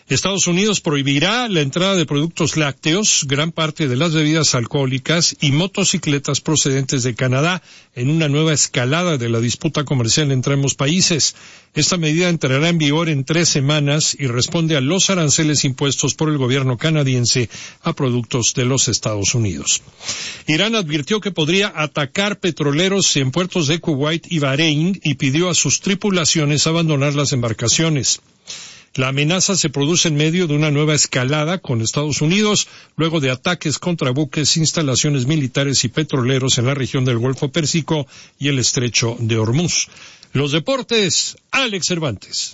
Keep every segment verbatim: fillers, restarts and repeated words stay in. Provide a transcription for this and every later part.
Estados Unidos prohibirá la entrada de productos lácteos, gran parte de las bebidas alcohólicas y motocicletas procedentes de Canadá en una nueva escalada de la disputa comercial entre ambos países. Esta medida entrará en vigor en tres semanas y responde a los aranceles impuestos por el gobierno canadiense a productos de los Estados Unidos. Irán advirtió que podría atacar petroleros en puertos de Kuwait y Bahrein y pidió a sus tripulaciones abandonar las embarcaciones. La amenaza se produce en medio de una nueva escalada con Estados Unidos, luego de ataques contra buques, instalaciones militares y petroleros en la región del Golfo Pérsico y el estrecho de Hormuz. Los deportes, Alex Cervantes.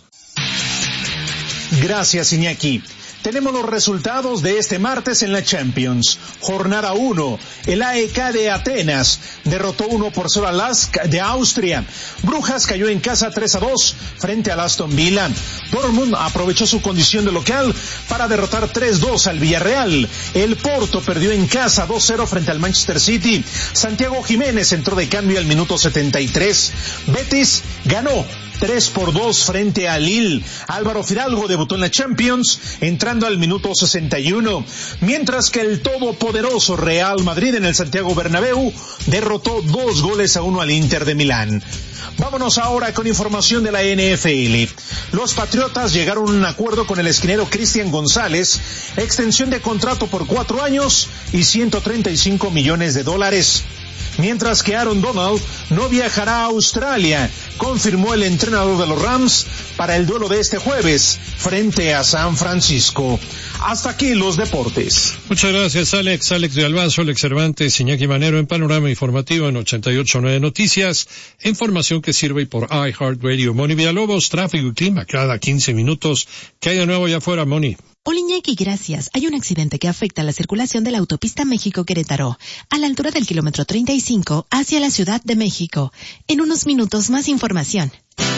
Gracias, Iñaki. Tenemos los resultados de este martes en la Champions. Jornada uno. El A E K de Atenas derrotó uno por cero al Lask de Austria. Brujas cayó en casa tres a dos frente al Aston Villa. Dortmund aprovechó su condición de local para derrotar tres dos al Villarreal. El Porto perdió en casa dos cero frente al Manchester City. Santiago Jiménez entró de cambio al minuto setenta y tres. Betis ganó tres por dos frente a Lille. Álvaro Fidalgo debutó en la Champions entrando al minuto sesenta y uno, mientras que el todopoderoso Real Madrid en el Santiago Bernabéu derrotó dos goles a uno al Inter de Milán. Vámonos ahora con información de la N F L. Los Patriotas llegaron a un acuerdo con el esquinero Christian González, extensión de contrato por cuatro años y ciento treinta y cinco millones de dólares. Mientras que Aaron Donald no viajará a Australia, confirmó el entrenador de los Rams para el duelo de este jueves frente a San Francisco. Hasta aquí los deportes. Muchas gracias, Alex. Alex de Albazo, Alex Cervantes, Iñaki Manero en Panorama Informativo en ochenta y ocho punto nueve Noticias. Información que sirve por iHeartRadio. Moni Villalobos, tráfico y clima cada quince minutos. ¿Qué hay de nuevo allá afuera, Moni? Hola Iñaki, gracias. Hay un accidente que afecta la circulación de la autopista México-Querétaro, a la altura del kilómetro treinta y cinco hacia la Ciudad de México. En unos minutos más información.